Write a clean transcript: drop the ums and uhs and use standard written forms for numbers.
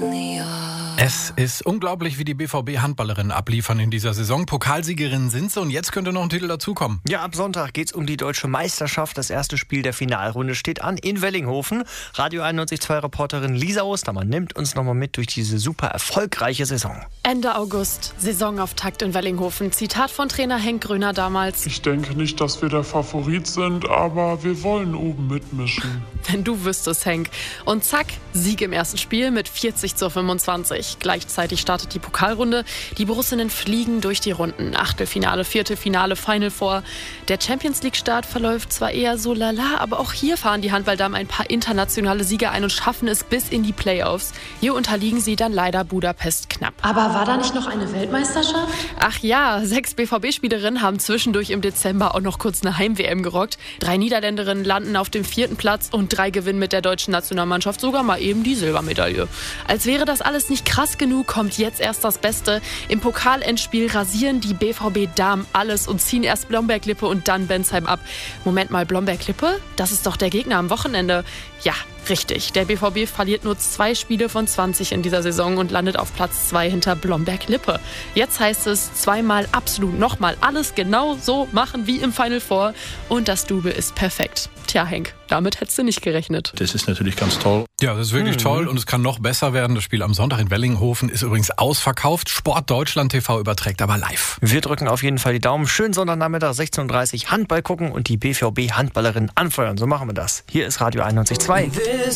Es ist unglaublich, wie die BVB-Handballerinnen abliefern in dieser Saison. Pokalsiegerinnen sind sie und jetzt könnte noch ein Titel dazukommen. Ja, ab Sonntag geht's um die Deutsche Meisterschaft. Das erste Spiel der Finalrunde steht an in Wellinghofen. Radio 91.2-Reporterin Lisa Ostermann nimmt uns nochmal mit durch diese super erfolgreiche Saison. Ende August, Saisonauftakt in Wellinghofen. Zitat von Trainer Henk Gröner damals: Ich denke nicht, dass wir der Favorit sind, aber wir wollen oben mitmischen. Wenn du wüsstest, Henk. Und zack, Sieg im ersten Spiel mit 40:25. Gleichzeitig startet die Pokalrunde. Die Borussinnen fliegen durch die Runden. Achtelfinale, Viertelfinale, Final Four. Der Champions-League-Start verläuft zwar eher so lala, aber auch hier fahren die Handballdamen ein paar internationale Siege ein und schaffen es bis in die Playoffs. Hier unterliegen sie dann leider Budapest knapp. Aber war da nicht noch eine Weltmeisterschaft? Ach ja, 6 BVB-Spielerinnen haben zwischendurch im Dezember auch noch kurz eine Heim-WM gerockt. 3 Niederländerinnen landen auf dem 4. Platz und 3 gewinnen mit der deutschen Nationalmannschaft sogar mal eben die Silbermedaille. Als wäre das alles nicht krass genug, kommt jetzt erst das Beste. Im Pokalendspiel rasieren die BVB-Damen alles und ziehen erst Blomberg-Lippe und dann Bensheim ab. Moment mal, Blomberg-Lippe? Das ist doch der Gegner am Wochenende. Ja, richtig. Der BVB verliert nur 2 Spiele von 20 in dieser Saison und landet auf Platz 2 hinter Blomberg-Lippe. Jetzt heißt es zweimal absolut nochmal alles genau so machen wie im Final Four und das Double ist perfekt. Tja, Henk, damit hättest du nicht gerechnet. Das ist natürlich ganz toll. Ja, das ist wirklich toll und es kann noch besser werden. Das Spiel am Sonntag in Wellinghofen ist übrigens ausverkauft. Sport Deutschland TV überträgt aber live. Wir drücken auf jeden Fall die Daumen. Schön Sonntagnachmittag 16:30 Uhr Handball gucken und die BVB-Handballerinnen anfeuern. So machen wir das. Hier ist Radio 91.2.